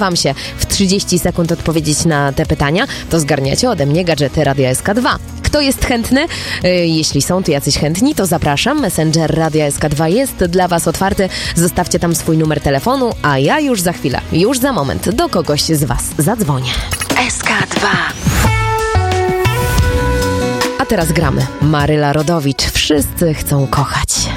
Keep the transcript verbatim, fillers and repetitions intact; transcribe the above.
wam się w trzydzieści sekund odpowiedzieć na te pytania, to zgarniacie ode mnie gadżety Radia S K dwa. Kto jest chętny? Jeśli są tu jacyś chętni, to zapraszam. Messenger Radia S K dwa jest dla was otwarty. Zostawcie tam swój numer telefonu, a ja już za chwilę, już za moment do kogoś z was zadzwonię. S K dwa. A teraz gramy. Maryla Rodowicz. Wszyscy chcą kochać.